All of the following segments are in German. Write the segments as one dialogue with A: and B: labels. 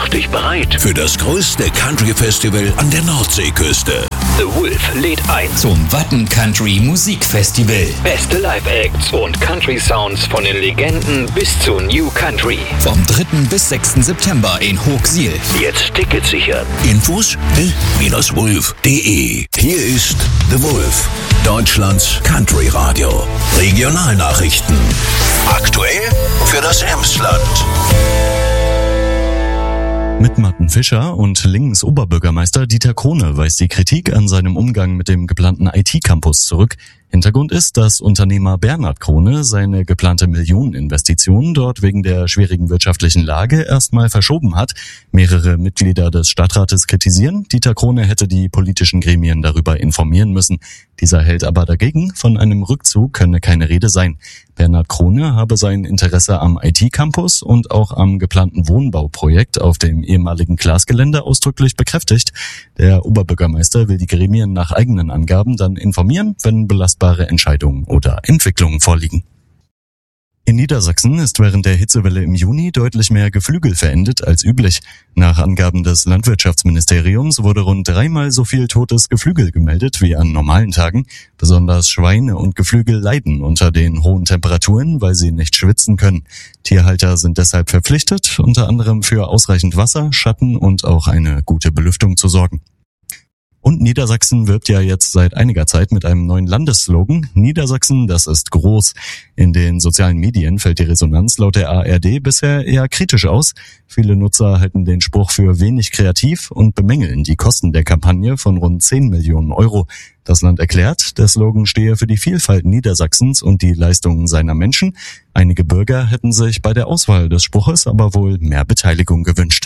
A: dich bereit für das größte Country-Festival an der Nordseeküste. The Wolf lädt ein
B: zum Watten Country Musikfestival.
A: Beste Live-Acts und Country-Sounds von den Legenden bis zu New Country.
B: Vom 3. bis 6. September in Hochsiel.
A: Jetzt Tickets sichern. Infos the-wolf.de. Hier ist The Wolf, Deutschlands Country-Radio. Regionalnachrichten. Aktuell für das Emsland.
C: Mit Martin Fischer und Lingens Oberbürgermeister Dieter Krone weist die Kritik an seinem Umgang mit dem geplanten IT-Campus zurück. Hintergrund ist, dass Unternehmer Bernhard Krone seine geplante Millioneninvestition dort wegen der schwierigen wirtschaftlichen Lage erstmal verschoben hat. Mehrere Mitglieder des Stadtrates kritisieren, Dieter Krone hätte die politischen Gremien darüber informieren müssen. Dieser hält aber dagegen, von einem Rückzug könne keine Rede sein. Bernhard Krone habe sein Interesse am IT-Campus und auch am geplanten Wohnbauprojekt auf dem ehemaligen Glasgelände ausdrücklich bekräftigt. Der Oberbürgermeister will die Gremien nach eigenen Angaben dann informieren, wenn belastbare Entscheidungen oder Entwicklungen vorliegen. In Niedersachsen ist während der Hitzewelle im Juni deutlich mehr Geflügel verendet als üblich. Nach Angaben des Landwirtschaftsministeriums wurde rund 3-mal so viel totes Geflügel gemeldet wie an normalen Tagen. Besonders Schweine und Geflügel leiden unter den hohen Temperaturen, weil sie nicht schwitzen können. Tierhalter sind deshalb verpflichtet, unter anderem für ausreichend Wasser, Schatten und auch eine gute Belüftung zu sorgen. Und Niedersachsen wirbt ja jetzt seit einiger Zeit mit einem neuen Landesslogan. Niedersachsen, das ist groß. In den sozialen Medien fällt die Resonanz laut der ARD bisher eher kritisch aus. Viele Nutzer halten den Spruch für wenig kreativ und bemängeln die Kosten der Kampagne von rund 10 Millionen Euro. Das Land erklärt, der Slogan stehe für die Vielfalt Niedersachsens und die Leistungen seiner Menschen. Einige Bürger hätten sich bei der Auswahl des Spruches aber wohl mehr Beteiligung gewünscht.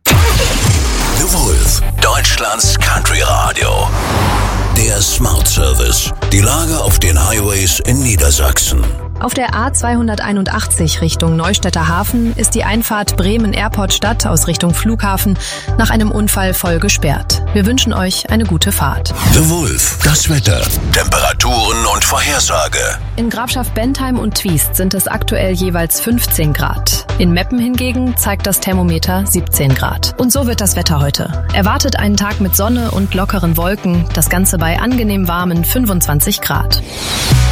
A: The Wolf, Deutschlands Country Radio. Der Smart Service. Die Lage auf den Highways in Niedersachsen.
D: Auf der A281 Richtung Neustädter Hafen ist die Einfahrt Bremen-Airport-Stadt aus Richtung Flughafen nach einem Unfall voll gesperrt. Wir wünschen euch eine gute Fahrt.
A: The Wolf, das Wetter, Temperaturen und Vorhersage.
D: In Grafschaft Bentheim und Twiest sind es aktuell jeweils 15 Grad. In Meppen hingegen zeigt das Thermometer 17 Grad. Und so wird das Wetter heute. Erwartet einen Tag mit Sonne und lockeren Wolken, das Ganze bei angenehm warmen 25 Grad.